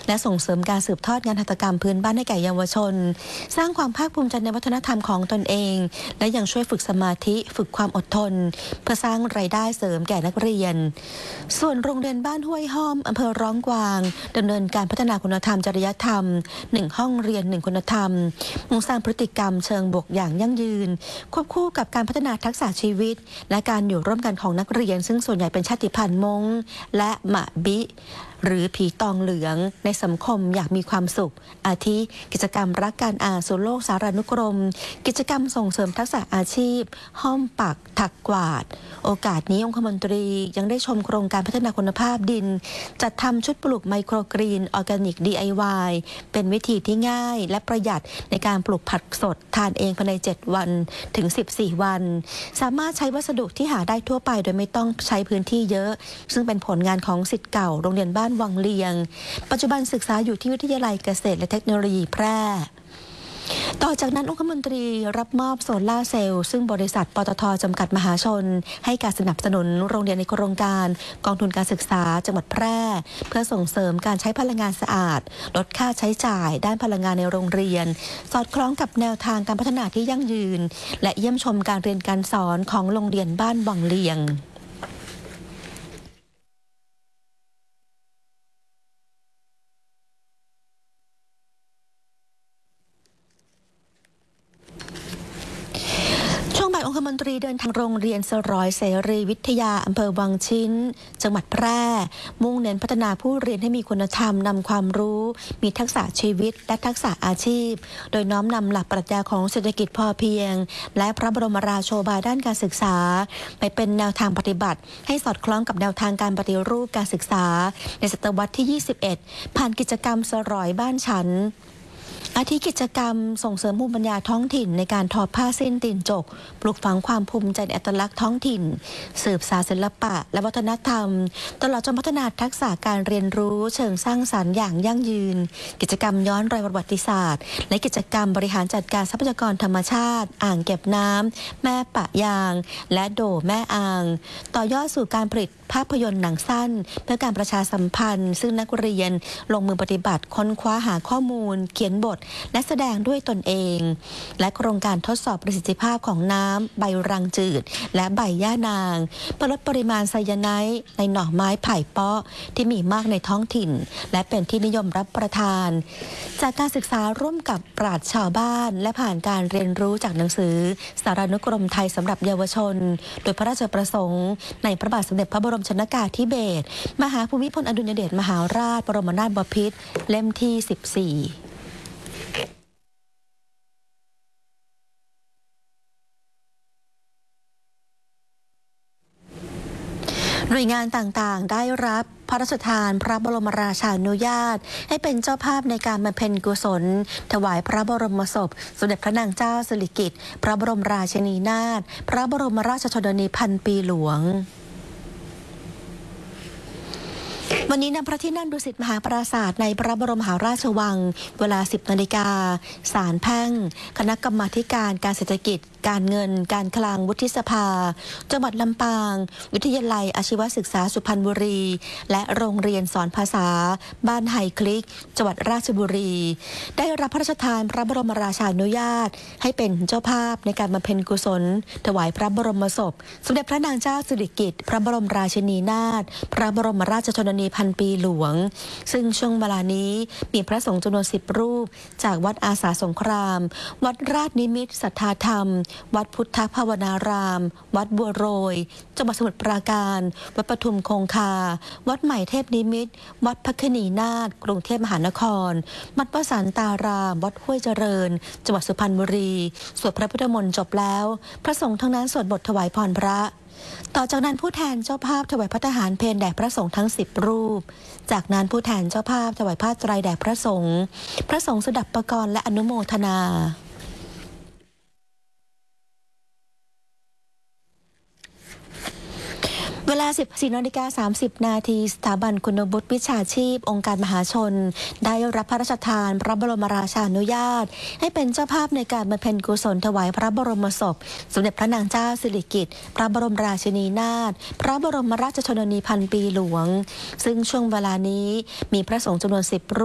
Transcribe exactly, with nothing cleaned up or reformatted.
และส่งเสริมการสืบทอดงานหัตถกรรมพื้นบ้านให้แก่เยาวชนสร้างความภาคภูมิใจในวัฒนธรรมของตนเองและยังช่วยฝึกสมาธิฝึกความอดทนเพื่อสร้างรายได้เสริมแก่นักเรียนส่วนโรงเรียนบ้านห้วยห้อมอำเภอร้องกวางดำเนินการพัฒนาคุณธรรมจริยธรรมหนึ่งห้องเรียนหนึ่งคุณธรรมมุ่งสร้างพฤติกรรมเชิงบวกอย่างยั่งยืนควบคู่กับการพัฒนาทักษะชีวิตและการอยู่ร่วมกันของนักเรียนซึ่งส่วนใหญ่เป็นชาติพันธุ์มงและหมาบิหรือผีตองเหลืองในสังคมอยากมีความสุขอาทิกิจกรรมรักการอ่านสู่โลกสารานุกรมกิจกรรมส่งเสริมทักษะอาชีพห้อมปักถักกวาดโอกาสนี้องคมนตรียังได้ชมโครงการพัฒนาคุณภาพดินจัดทำชุดปลูกไมโครกรีนออร์แกนิก ดี ไอ วาย เป็นวิธีที่ง่ายและประหยัดในการปลูกผักสดทานเองภายในเจ็ดวันถึงสิบสี่วันสามารถใช้วัสดุที่หาได้ทั่วไปโดยไม่ต้องใช้พื้นที่เยอะซึ่งเป็นผลงานของศิษย์เก่าโรงเรียนบ้านวังเลียงปัจจุบันศึกษาอยู่ที่วิทยาลัยเกษตรและเทคโนโลยีแพร่ต่อจากนั้นองคมนตรีรับมอบโซล่าร์เซลล์ซึ่งบริษัทปตท.จำกัดมหาชนให้การสนับสนุนโรงเรียนในโครงการกองทุนการศึกษาจังหวัดแพร่เพื่อส่งเสริมการใช้พลังงานสะอาดลดค่าใช้จ่ายด้านพลังงานในโรงเรียนสอดคล้องกับแนวทางการพัฒนาที่ยั่งยืนและเยี่ยมชมการเรียนการสอนของโรงเรียนบ้านวังเลียงองคมนตรีเดินทางโรงเรียนสรอยเสรีวิทยาอำเภอวังชิ้นจังหวัดแพร่มุ่งเน้นพัฒนาผู้เรียนให้มีคุณธรรมนำความรู้มีทักษะชีวิตและทักษะอาชีพโดยน้อมนำหลักปรัชญาของเศรษฐกิจพอเพียงและพระบรมราโชบายด้านการศึกษาไปเป็นแนวทางปฏิบัติให้สอดคล้องกับแนวทางการปฏิรูปการศึกษาในศตวรรษที่ยี่สิบเอ็ดผ่านกิจกรรมสรอยบ้านฉันอาทิกิจกรรมส่งเสริมภูมิปัญญาท้องถิ่นในการทอผ้าสิ้นตีนจกปลูกฝังความภูมิใจในอัตลักษณ์ท้องถิ่นสืบสานศิลปะและวัฒนธรรมตลอดจนพัฒนาทักษะการเรียนรู้เชิงสร้างสรรค์อย่างยั่งยืนกิจกรรมย้อนรอยประวัติศาสตร์และกิจกรรมบริหารจัดการทรัพยากรธรรมชาติอ่างเก็บน้ำแม่ปะยางและโดแม่อ่างต่อยอดสู่การผลิตภาพยนตร์หนังสั้นเพื่อการประชาสัมพันธ์ซึ่งนักเรียนลงมือปฏิบัติค้นคว้าหาข้อมูลเขียนบทและแสดงด้วยตนเองและโครงการทดสอบประสิทธิภาพของน้ำใบรังจืดและใบย่านางเพื่อลดปริมาณไซยาไนด์ในหน่อไม้ไผ่เปาะที่มีมากในท้องถิ่นและเป็นที่นิยมรับประทานจากการศึกษาร่วมกับปราชญ์ชาวบ้านและผ่านการเรียนรู้จากหนังสือสารานุกรมไทยสำหรับเยาวชนโดยพระราชประสงค์ในพระบาทสมเด็จพระบรมชนกาธิเบศรมหาภูมิพลอดุลยเดชมหาราชบรมนาถบพิตรเล่มที่สิบสี่หน่วยงานต่างๆได้รับพระราชทานพระบรมราชานุญาตให้เป็นเจ้าภาพในการบำเพ็ญกุศลถวายพระบรมศพสมเด็จพระนางเจ้าสิริกิติ์พระบรมราชินีนาถพระบรมราชชนนีพันปีหลวงวันนี้ณพระที่นั่งดุสิตมหาปราสาทในพระบรมมหาราชวังเวลาสิบนาฬิกาศาลแพ่งคณะกรรมาธิการการเศรษฐกิจการเงินการคลังวุฒิสภาจังหวัดลำปางวิทยาลัยอาชีวศึกษาสุพรรณบุรีและโรงเรียนสอนภาษาบ้านไฮคลิกจังหวัดราชบุรีได้รับพระราชทานพระบรมราชานุญาตให้เป็นเจ้าภาพในการบำเพ็ญกุศลถวายพระบรมศพสมเด็จพระนางเจ้าสิริกิติ์พระบรมราชินีนาถพระบรมราชชนนีพันปีหลวงซึ่งช่วงเวลานี้มีพระสงฆ์จำนวนสิบรูปจากวัดอาสาสงครามวัดราชนิมิตรสัทธาธรรมวัดพุทธภาวนารามวัดบัวโรยจังหวัดสมุทรปราการวัดปทุมคงคาวัดใหม่เทพนิมิตรวัดพระคณีนาถกรุงเทพมหานครวัดประสานตารามวัดห้วยเจริญจังหวัดสุพรรณบุรีสวดพระพุทธมนต์จบแล้วพระสงฆ์ทั้งนั้นสวดบทถวายพรพระต่อจากนั้นผู้แทนเจ้าภาพถวายพระทหารเพลแด่พระสงฆ์ทั้งสิบรูปจากนั้นผู้แทนเจ้าภาพถวายผ้าไตรแด่พระสงฆ์พระสงฆ์สดับประกรณ์และอนุโมทนา เวลา สิบสี่นาฬิกาสามสิบนาทีสถาบันคุณวุฒิวิชาชีพองค์การมหาชนได้รับพระราชทานพระบรมราชานุญาตให้เป็นเจ้าภาพในการบำเพ็ญกุศลถวายพระบรมศพสมเด็จพระนางเจ้าสิริกิติ์พระบรมราชินีนาถพระบรมราชชนนีพันปีหลวงซึ่งช่วงเวลานี้มีพระสงฆ์จำนวนสิบรูป